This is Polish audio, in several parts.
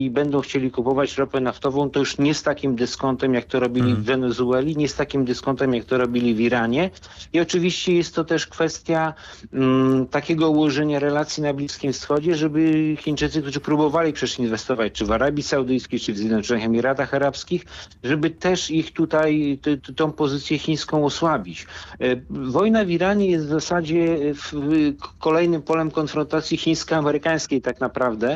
i będą chcieli kupować ropę naftową, to już nie z takim dyskontem, jak to robili w Wenezueli, nie z takim dyskontem, jak to robili w Iranie. I oczywiście jest to też kwestia takiego ułożenia relacji na Bliskim Wschodzie, żeby Chińczycy, którzy próbowali przecież inwestować czy w Arabii Saudyjskiej, czy w Zjednoczonych Emiratach Arabskich, żeby też ich tutaj, tą pozycję chińską osłabić. Wojna w Iranie jest w zasadzie kolejnym polem konfrontacji chińsko-amerykańskiej tak naprawdę.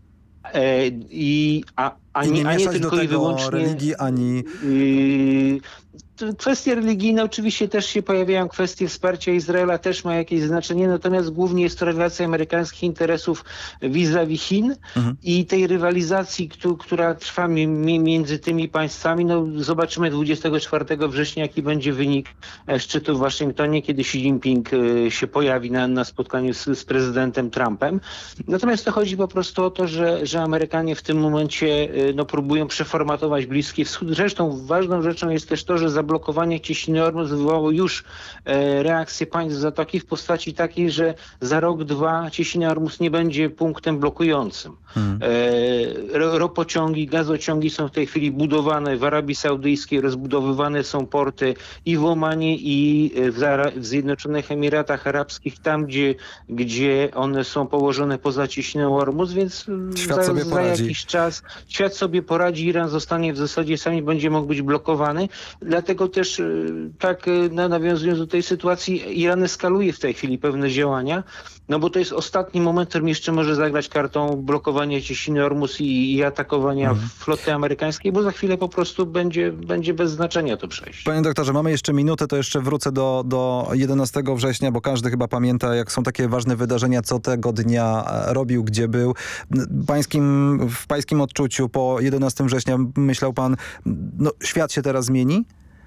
A nie tylko i wyłącznie religii, ani... Kwestie religijne oczywiście też się pojawiają, kwestie wsparcia Izraela też ma jakieś znaczenie, natomiast głównie jest to relacja amerykańskich interesów vis-a-vis Chin i tej rywalizacji, która trwa między tymi państwami. No, zobaczymy 24 września, jaki będzie wynik szczytu w Waszyngtonie, kiedy Xi Jinping się pojawi na spotkaniu z prezydentem Trumpem. Natomiast to chodzi po prostu o to, że Amerykanie w tym momencie próbują przeformatować Bliski Wschód. Zresztą ważną rzeczą jest też to, że zablokowanie cieśniny Ormus wywołało już reakcję państw Zatoki w postaci takiej, że za rok, dwa cieśnina Ormus nie będzie punktem blokującym. Ropociągi, gazociągi są w tej chwili budowane w Arabii Saudyjskiej, rozbudowywane są porty i w Omanie, i w Zjednoczonych Emiratach Arabskich, tam gdzie one są położone poza cieśniną Ormus, więc za jakiś czas świat sobie poradzi, Iran zostanie w zasadzie sami, będzie mógł być blokowany. Dlatego też tak nawiązując do tej sytuacji, Iran eskaluje w tej chwili pewne działania, no bo to jest ostatni moment, którym jeszcze może zagrać kartą blokowania cieśniny Ormus i atakowania floty amerykańskiej, bo za chwilę po prostu będzie bez znaczenia to przejście. Panie doktorze, mamy jeszcze minutę, to jeszcze wrócę do 11 września, bo każdy chyba pamięta, jak są takie ważne wydarzenia, co tego dnia robił, gdzie był. W pańskim odczuciu po 11 września myślał pan, świat się teraz zmieni?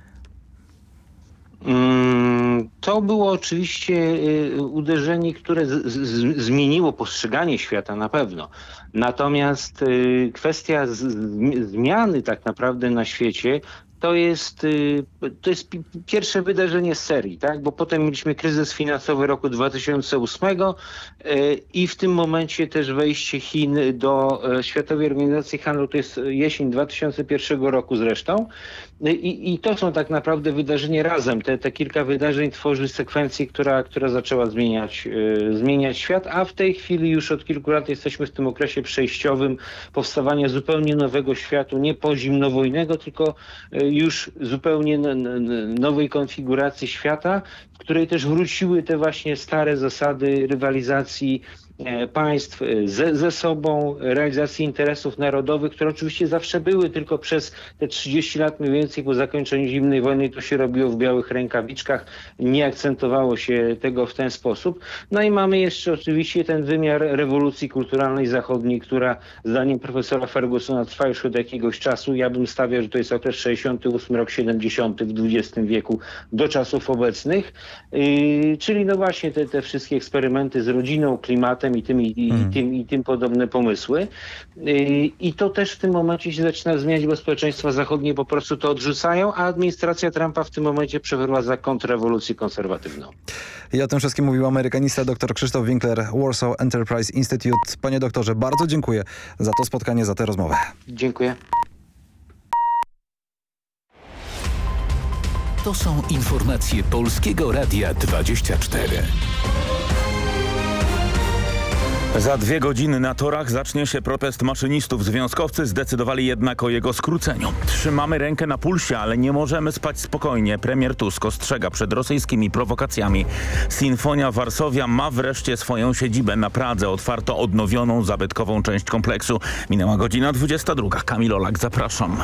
To było oczywiście uderzenie, które zmieniło postrzeganie świata na pewno. Natomiast kwestia zmiany tak naprawdę na świecie to jest pierwsze wydarzenie z serii, tak? Bo potem mieliśmy kryzys finansowy roku 2008 i w tym momencie też wejście Chin do Światowej Organizacji Handlu, to jest jesień 2001 roku zresztą. I to są tak naprawdę wydarzenia razem. Te kilka wydarzeń tworzy sekwencję, która zaczęła zmieniać świat, a w tej chwili już od kilku lat jesteśmy w tym okresie przejściowym powstawania zupełnie nowego światu, nie pozimnowojnego, tylko już zupełnie nowej konfiguracji świata, w której też wróciły te właśnie stare zasady rywalizacji państw ze sobą, realizacji interesów narodowych, które oczywiście zawsze były, tylko przez te 30 lat mniej więcej po zakończeniu zimnej wojny to się robiło w białych rękawiczkach, nie akcentowało się tego w ten sposób. No i mamy jeszcze oczywiście ten wymiar rewolucji kulturalnej zachodniej, która zdaniem profesora Fergusona trwa już od jakiegoś czasu. Ja bym stawiał, że to jest okres 68 rok 70 w XX wieku do czasów obecnych, czyli no właśnie te wszystkie eksperymenty z rodziną, klimatem i tym podobne pomysły. I to też w tym momencie się zaczyna zmieniać, bo społeczeństwa zachodnie po prostu to odrzucają, a administracja Trumpa w tym momencie przeprowadza kontrrewolucję konserwatywną. I o tym wszystkim mówił amerykanista dr Krzysztof Winkler, Warsaw Enterprise Institute. Panie doktorze, bardzo dziękuję za to spotkanie, za tę rozmowę. Dziękuję. To są informacje Polskiego Radia 24. Za 2 godziny na torach zacznie się protest maszynistów. Związkowcy zdecydowali jednak o jego skróceniu. Trzymamy rękę na pulsie, ale nie możemy spać spokojnie. Premier Tusk ostrzega przed rosyjskimi prowokacjami. Sinfonia Varsovia ma wreszcie swoją siedzibę na Pradze. Otwarto odnowioną, zabytkową część kompleksu. Minęła godzina 22. Kamil Olak, zapraszam.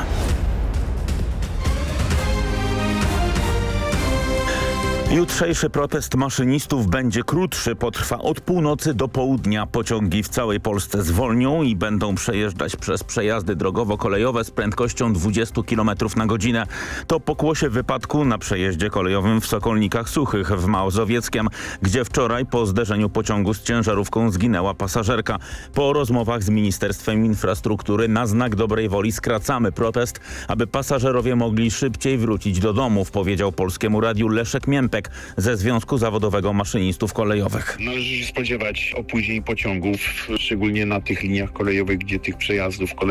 Jutrzejszy protest maszynistów będzie krótszy, potrwa od północy do południa. Pociągi w całej Polsce zwolnią i będą przejeżdżać przez przejazdy drogowo-kolejowe z prędkością 20 km na godzinę. To pokłosie wypadku na przejeździe kolejowym w Sokolnikach Suchych w Mazowieckiem, gdzie wczoraj po zderzeniu pociągu z ciężarówką zginęła pasażerka. Po rozmowach z Ministerstwem Infrastruktury na znak dobrej woli skracamy protest, aby pasażerowie mogli szybciej wrócić do domów, powiedział Polskiemu Radiu Leszek Miępek, Marek ze Związku Zawodowego Maszynistów Kolejowych. Należy się spodziewać opóźnień pociągów, szczególnie na tych liniach kolejowych, gdzie tych przejazdów